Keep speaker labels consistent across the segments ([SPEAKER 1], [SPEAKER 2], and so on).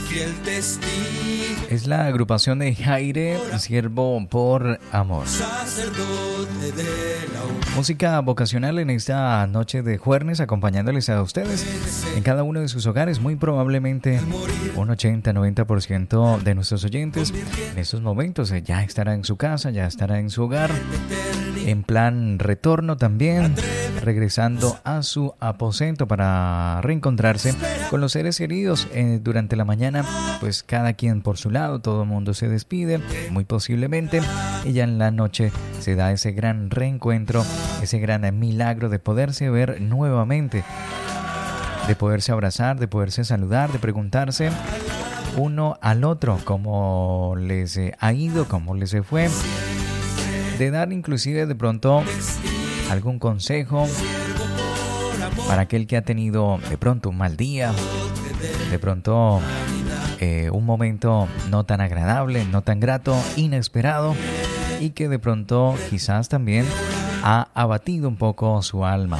[SPEAKER 1] fiel testigo.
[SPEAKER 2] Es la agrupación de Jaire, Siervo por Amor.
[SPEAKER 1] Sacerdote de la
[SPEAKER 2] Música vocacional en esta noche de jueves, acompañándoles a ustedes en cada uno de sus hogares. Muy probablemente un 80-90% de nuestros oyentes en estos momentos ya estará en su casa, ya estará en su hogar, en plan retorno también, regresando a su aposento para reencontrarse con los seres queridos durante la mañana. Pues cada quien por su lado, todo el mundo se despide, muy posiblemente, y ya en la noche se da ese gran reencuentro, ese gran milagro de poderse ver nuevamente, de poderse abrazar, de poderse saludar, de preguntarse uno al otro cómo les ha ido, cómo les fue, de dar inclusive de pronto algún consejo para aquel que ha tenido de pronto un mal día, de pronto un momento no tan agradable, no tan grato, inesperado, y que de pronto quizás también ha abatido un poco su alma.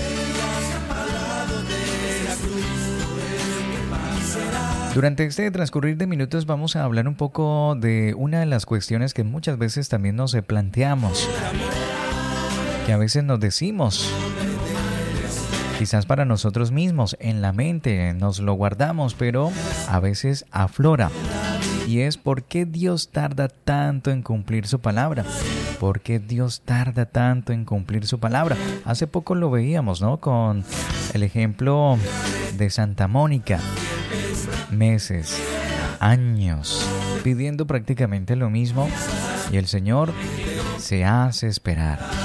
[SPEAKER 2] Durante este transcurrir de minutos vamos a hablar un poco de una de las cuestiones que muchas veces también nos planteamos, que a veces nos decimos, quizás para nosotros mismos, en la mente nos lo guardamos, pero a veces aflora. Y es ¿por qué Dios tarda tanto en cumplir su palabra? ¿Por qué Dios tarda tanto en cumplir su palabra? Hace poco lo veíamos, ¿no? Con el ejemplo de Santa Mónica. Meses, años, pidiendo prácticamente lo mismo, y el Señor se hace esperar.